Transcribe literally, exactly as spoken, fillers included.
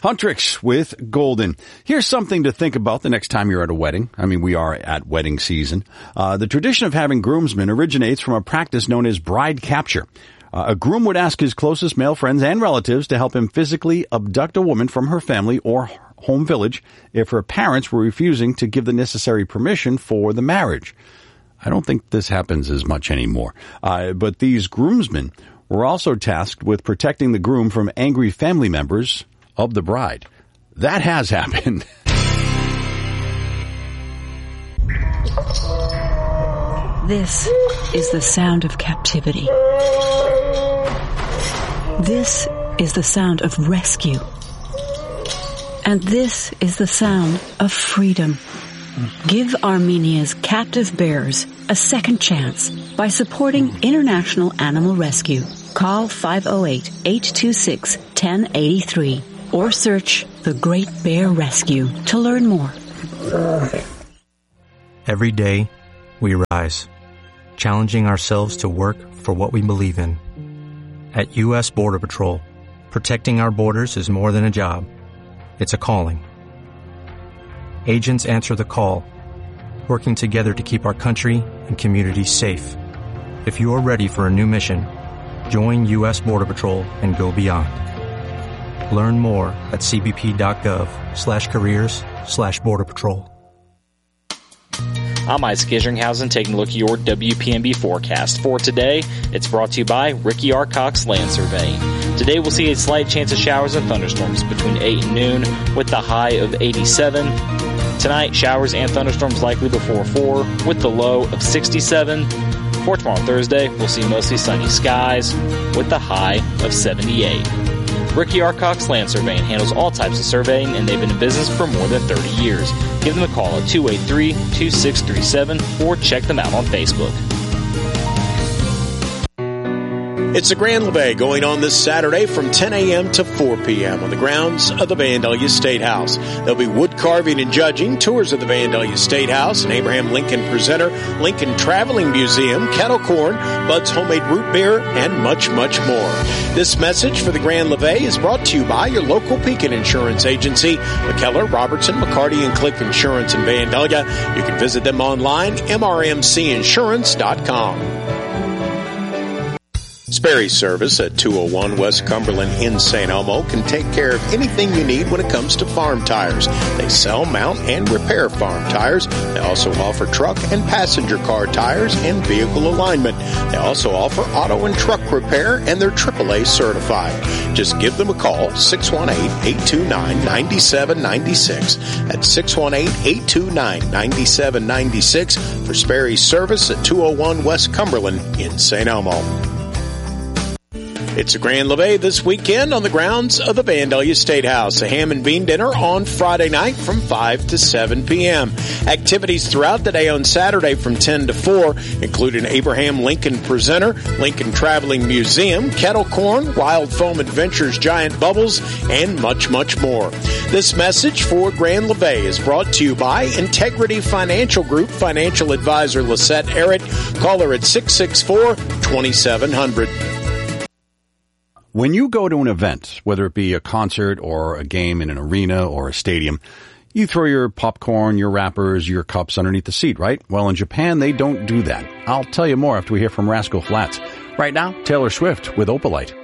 Huntrix with Golden. Here's something to think about the next time you're at a wedding. I mean, we are at wedding season. Uh, the tradition of having groomsmen originates from a practice known as bride capture. Uh, a groom would ask his closest male friends and relatives to help him physically abduct a woman from her family or home village if her parents were refusing to give the necessary permission for the marriage. I don't think this happens as much anymore. Uh, but these groomsmen were also tasked with protecting the groom from angry family members of the bride. That has happened. This is the sound of captivity. This is the sound of rescue. And this is the sound of freedom. Give Armenia's captive bears a second chance by supporting International Animal Rescue. Call five oh eight, eight two six, one oh eight three or search The Great Bear Rescue to learn more. Every day, we rise, challenging ourselves to work for what we believe in. At U S Border Patrol, protecting our borders is more than a job. It's a calling. Agents answer the call, working together to keep our country and communities safe. If you are ready for a new mission, join U S Border Patrol and go beyond. Learn more at cbp.gov slash careers slash border patrol. I'm Isaac Isringhausen taking a look at your W P M B forecast. For today, it's brought to you by Ricky R. Cox Land Surveying. Today we'll see a slight chance of showers and thunderstorms between eight and noon with the high of eighty-seven. Tonight, showers and thunderstorms likely before four with the low of sixty-seven. For tomorrow, Thursday, we'll see mostly sunny skies with the high of seventy-eight. Ricky R. Cox Land Surveying handles all types of surveying, and they've been in business for more than thirty years. Give them a call at two eight three, two six three seven or check them out on Facebook. It's the Grand Levee going on this Saturday from ten a.m. to four p.m. on the grounds of the Vandalia State House. There'll be wood carving and judging, tours of the Vandalia State House, an Abraham Lincoln Presenter, Lincoln Traveling Museum, kettle corn, Bud's Homemade Root Beer, and much, much more. This message for the Grand Levee is brought to you by your local Pekin Insurance Agency, McKellar, Robertson, McCarty, and Click Insurance in Vandalia. You can visit them online, m r m c insurance dot com. Sperry Service at two oh one West Cumberland in Saint Elmo can take care of anything you need when it comes to farm tires. They sell, mount, and repair farm tires. They also offer truck and passenger car tires and vehicle alignment. They also offer auto and truck repair, and they're triple A certified. Just give them a call, six one eight, eight two nine, nine seven nine six. That's six one eight, eight two nine, nine seven nine six for Sperry Service at two oh one West Cumberland in Saint Elmo. It's a Grand Levee this weekend on the grounds of the Vandalia State House. A ham and bean dinner on Friday night from five to seven p.m. Activities throughout the day on Saturday from ten to four, including Abraham Lincoln Presenter, Lincoln Traveling Museum, kettle corn, Wild Foam Adventures Giant Bubbles, and much, much more. This message for Grand Levee is brought to you by Integrity Financial Group Financial Advisor Lisette Errett. Call her at six six four, two seven zero zero. When you go to an event, whether it be a concert or a game in an arena or a stadium, you throw your popcorn, your wrappers, your cups underneath the seat, right? Well, in Japan, they don't do that. I'll tell you more after we hear from Rascal Flatts. Right now, Taylor Swift with Opalite.